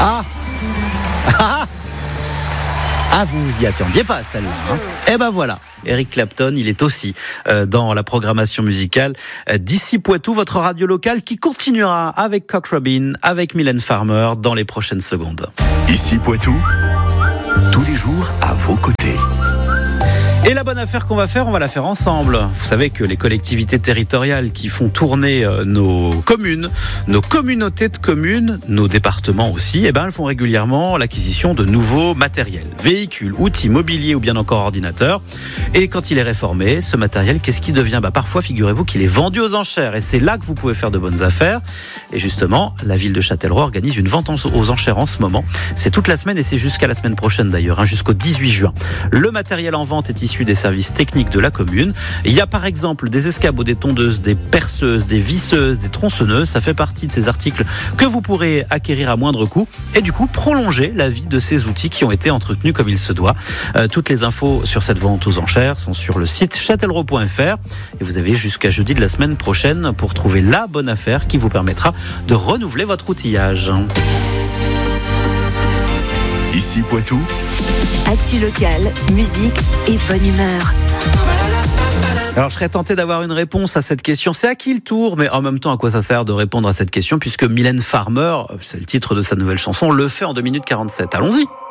Vous vous y attendiez pas à celle-là. Eh ben voilà, Eric Clapton, il est aussi dans la programmation musicale d'ici Poitou, votre radio locale qui continuera avec Cock Robin, avec Mylène Farmer dans les prochaines secondes. Ici Poitou, tous les jours à vos côtés. Et la bonne affaire qu'on va faire, on va la faire ensemble. Vous savez que les collectivités territoriales qui font tourner nos communes, nos communautés de communes, nos départements aussi, elles font régulièrement l'acquisition de nouveaux matériels, véhicules, outils, mobiliers ou bien encore ordinateurs. Et quand il est réformé, ce matériel, qu'est-ce qui devient ? Parfois, figurez-vous qu'il est vendu aux enchères. Et c'est là que vous pouvez faire de bonnes affaires. Et justement, la ville de Châtellerault organise une vente aux enchères en ce moment. C'est toute la semaine et c'est jusqu'à la semaine prochaine d'ailleurs, jusqu'au 18 juin. Le matériel en vente est issu des services techniques de la commune. Il y a par exemple des escabeaux, des tondeuses, des perceuses, des visseuses, des tronçonneuses. Ça fait partie de ces articles que vous pourrez acquérir à moindre coût et du coup prolonger la vie de ces outils qui ont été entretenus comme il se doit. Toutes les infos sur cette vente aux enchères sont sur le site châtellerault.fr et vous avez jusqu'à jeudi de la semaine prochaine pour trouver la bonne affaire qui vous permettra de renouveler votre outillage. Ici Poitou, actu locale, musique et bonne humeur. Alors je serais tenté d'avoir une réponse à cette question. C'est à qui le tour ? Mais en même temps, à quoi ça sert de répondre à cette question puisque Mylène Farmer, c'est le titre de sa nouvelle chanson, le fait en 2 minutes 47. Allons-y.